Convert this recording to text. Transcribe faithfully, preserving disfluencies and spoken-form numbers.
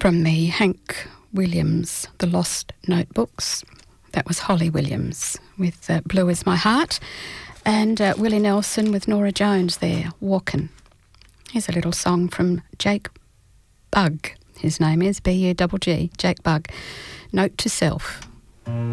From the Hank Williams, The Lost Notebooks. That was Holly Williams with uh, Blue Is My Heart. And uh, Willie Nelson with Nora Jones there, Walkin'. Here's a little song from Jake Bugg. His name is B U G G, Jake Bugg. Note to Self.